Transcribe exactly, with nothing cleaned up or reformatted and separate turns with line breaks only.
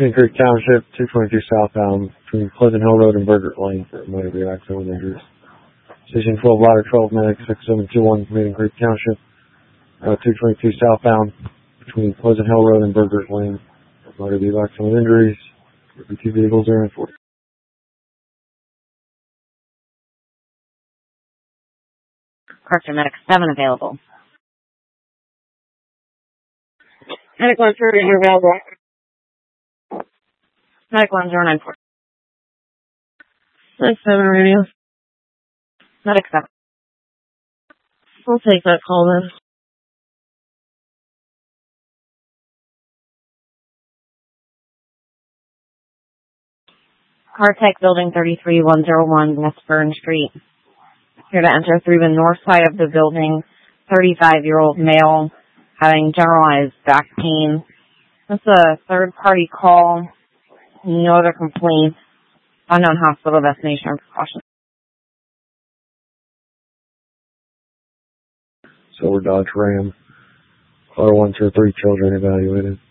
Indian Creek Township, two twenty-two southbound between Pleasant Hill Road and Burgert Lane for a motor vehicle accident with injuries. Station twelve, Ladder twelve, Medic six seven two one, Indian Creek Township, uh, two twenty-two southbound between Pleasant Hill Road and Burgert Lane for motor vehicle accident with injuries. Two vehicles are in for.
Carter Medic seven available. Medic one thirty available. Medic one zero nine four. Medic seven radio. Medic seven. We'll take that call then. Cartech Building thirty-three one oh one West Burn Street. Here to enter through the north side of the building, thirty-five-year-old male having generalized back pain. This is a third-party call. No other complaints. Unknown hospital destination or precaution.
Silver Dodge Ram. Car one, two, three children evaluated.